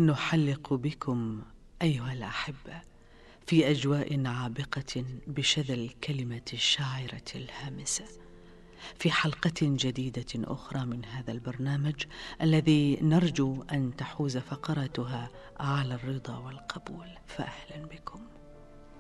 نحلق بكم أيها الأحبة في أجواء عابقة بشذا الكلمة الشاعرة الهامسة، في حلقة جديدة أخرى من هذا البرنامج الذي نرجو أن تحوز فقراتها على الرضا والقبول، فأهلا بكم.